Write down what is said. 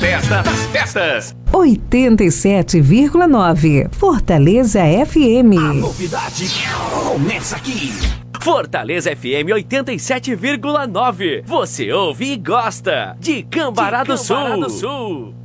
festa das festas. 87,9 Fortaleza FM. A novidade começa aqui. Fortaleza FM 87,9. Você ouve e gosta de Cambará do Sul.